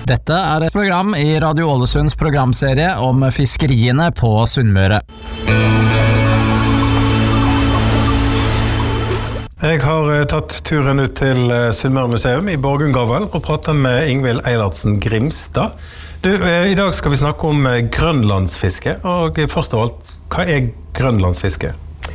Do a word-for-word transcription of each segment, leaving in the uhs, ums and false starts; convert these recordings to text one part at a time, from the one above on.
Dette er et program i Radio Ålesunds programserie om fiskeriene på Sunnmøre. Jeg har tatt turen ut til Sunnmøre museum i Borgundgavel og pratet med Ingvild Eilertsen Grimstad. Du, i dag skal vi snakke om grønlandsfiske, og først av alt, hva er grønlandsfiske?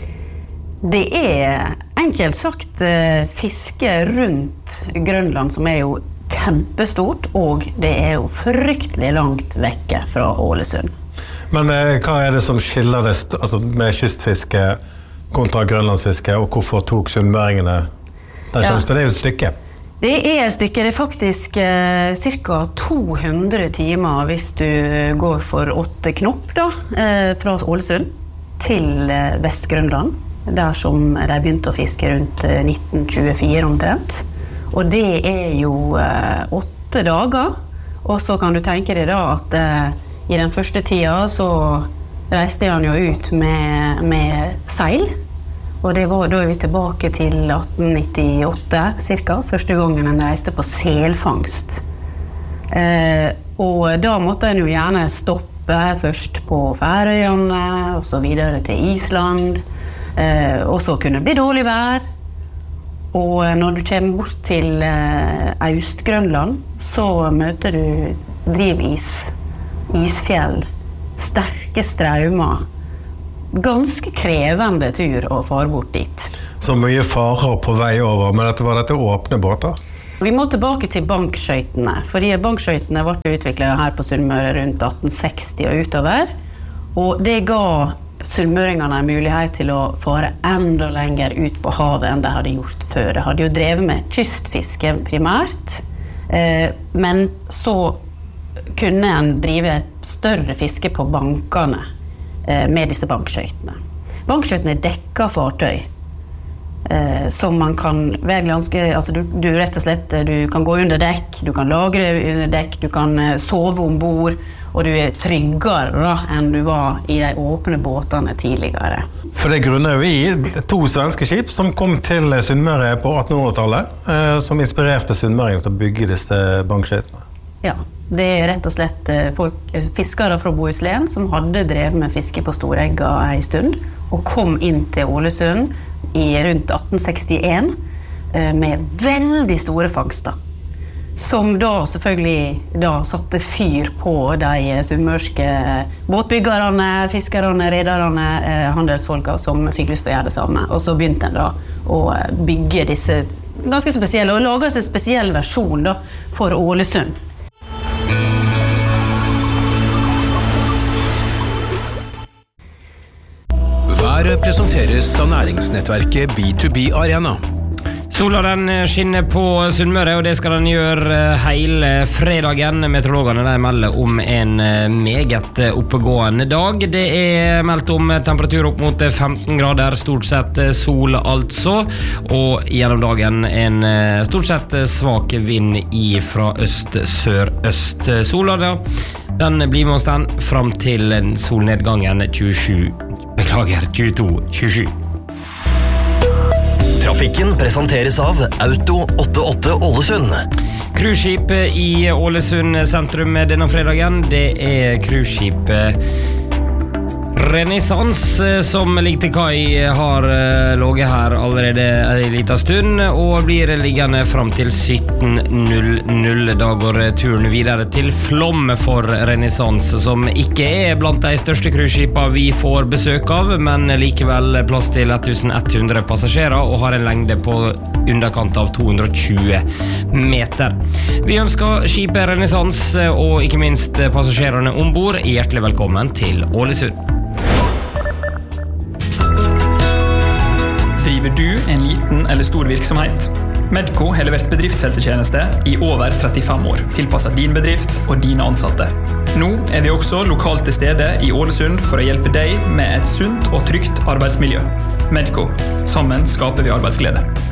Det er enkelt sagt fiske rundt Grønland, som er jo kjempestort, og det er jo fryktelig langt vekke fra Ålesund. Men hva er det som skiller det altså, med kystfiske kontra grønlandsfiske, og hvorfor tok sunnmøringene den sjansen? Ja. Det er jo et stykke. Det er et stykke, det er faktisk eh, cirka to hundre timer hvis du går for åtte knopp da, eh, fra Ålesund til eh, Vest-Grønland, der som de begynte å fiske rundt eh, nitten tjuefire omtrent. Og det er jo eh, åtte dager, og så kan du tenke deg da at eh, i den første tida så reiste han jo ut med, med seil, og det var da er vi tilbake til atten nittiåtte cirka, første gangen han reiste på selfangst. Eh, og da måtte han jo gjerne stoppe først på Færøyene, og så videre til Island, eh, og så kunne det bli dårlig vær. Og når du kommer bort til eh, Øst-Grønland, så møter du drivis, isfjell, sterke straumer. Ganske krevende tur å fare bort dit. Så mye farer på vei over, men dette var dette åpne båter? Vi må tilbake til bankskøytene, fordi bankskøytene ble utviklet her på Sunnmøre rundt atten seksti og utover. Og det ga sunnmøringene en mulighet til å fare enda lenger ut på havet enn de hadde gjort før. De hadde jo drevet med kystfiske primært, eh, men så kunne en drive større fiske på bankene eh, med disse bankskøytene. Bankskøytene er dekket fartøy, eh, som man kan være ganske, altså du, du rett og slett, du kan gå under dekk, du kan lagre under dekk, du kan eh, sove ombord, og du er tryggere da, enn du var i de åpne båtene tidligere. For det grunner jo i to svenske skip som kom til Sunnmøre på attenhundretallet, eh, som inspirerte sunnmøringer til å bygge disse bankskøytene. Ja, det er rett og slett folk, fiskere fra Bohuslän som hadde drevet med fiske på Storegga en stund, og kom inn til Ålesund i rundt atten sekstien eh, med veldig store fangster, som da selvfølgelig da satte fyr på de sunnmørske båtbyggerne, fiskerne, rederne, eh, handelsfolka som fikk lyst til å gjøre det samme. Og så begynte en da å bygge disse ganske spesielle, og lage en spesiell versjon da for Ålesund. Været presenteres av næringsnettverket B to B Arena. Sola den skinner på Sunnmøre, og det skal den gjøre hele fredagen. Meteorologene de melder om en meget oppegående dag. Det er meldt om temperatur opp mot femten grader, stort sett sol altså, og gjennom dagen en stort sett svak vind i fra øst-sør-øst. Sola da, den blir med oss den frem til solnedgangen tjuesju, beklager, tjueto tjuesju. Trafikken presenteres av Auto åttiåtte Ålesund. Cruiseskip i Ålesund sentrum denne fredagen, det er cruiseskipet Renaissance som ligger til kai, har ligget her allerede en liten stund og blir liggende frem til sytten null null. Da går turen videre til Flåm for Renaissance, som ikke er blant de største cruiseskipene vi får besøk av, men likevel plass til tusen ett hundre passasjerer og har en lengde på underkant av to hundre og tjue meter. Vi ønsker skipet Renaissance og ikke minst passasjerene ombord hjertelig velkommen til Ålesund. Driver du en liten eller stor virksomhet? Medco har levert bedriftshelsetjeneste i over trettifem år, tilpasset din bedrift og dine ansatte. Nå er vi også lokalt til stede i Ålesund for å hjelpe deg med et sunt og trygt arbeidsmiljø. Medco. Sammen skaper vi arbeidsglede.